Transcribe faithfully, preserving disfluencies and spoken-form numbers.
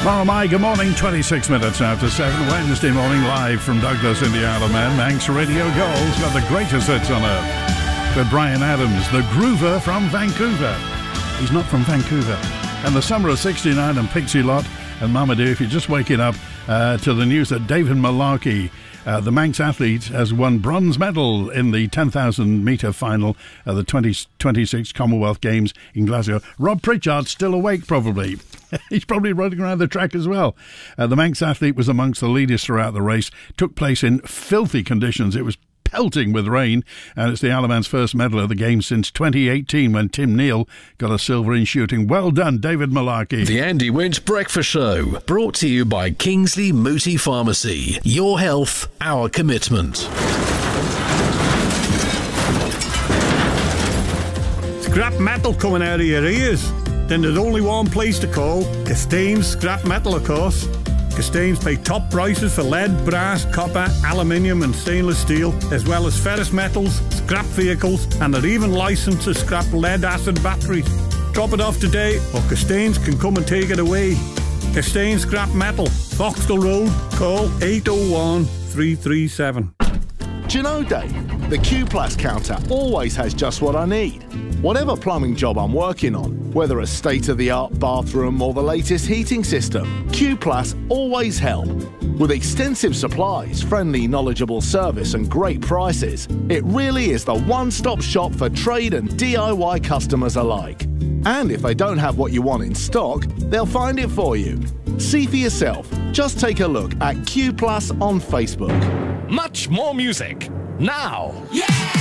Well, my good morning, twenty-six minutes after seven, Wednesday morning, live from Douglas in the Isle of Man. Manx Radio Gold's got the greatest hits on earth. With Bryan Adams, the groover from Vancouver. He's not from Vancouver. And the summer of sixty-nine and Pixie Lott and Mama Dear, if you're just waking up uh, to the news that David Malarkey, Uh, the Manx athlete, has won bronze medal in the ten thousand metre final of the twenty twenty-six Commonwealth Games in Glasgow. Rob Pritchard's still awake, probably. He's probably running around the track as well. Uh, the Manx athlete was amongst the leaders throughout the race. Took place in filthy conditions. It was pelting with rain, and it's the Isle of Man's first medal of the Games since twenty eighteen, when Tim Neal got a silver in shooting. Well done, David Malarkey. The Andy Winch Breakfast Show, brought to you by Kingsley Mooti Pharmacy. Your health, our commitment. Scrap metal coming out of your ears? Then there's only one place to call. Castains Scrap Metal, of course. Castains pay top prices for lead, brass, copper, aluminium and stainless steel, as well as ferrous metals, scrap vehicles, and they're even licensed to scrap lead-acid batteries. Drop it off today, or Castains can come and take it away. Castains Scrap Metal, Foxtel Road, call eight oh one, three three seven. Do you know, Dave, the Q Plus counter always has just what I need. Whatever plumbing job I'm working on, whether a state-of-the-art bathroom or the latest heating system, Q Plus always help. With extensive supplies, friendly, knowledgeable service and great prices, it really is the one-stop shop for trade and D I Y customers alike. And if they don't have what you want in stock, they'll find it for you. See for yourself. Just take a look at Q Plus on Facebook. Much more music now. Yeah!